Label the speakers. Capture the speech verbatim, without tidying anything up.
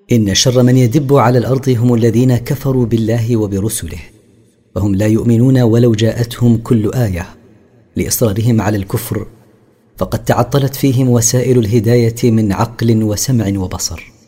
Speaker 1: إن شر من يدب على الأرض هم الذين كفروا بالله وبرسله، فهم لا يؤمنون ولو جاءتهم كل آية لإصرارهم على الكفر، فقد تعطلت فيهم وسائل الهداية من عقل وسمع وبصر.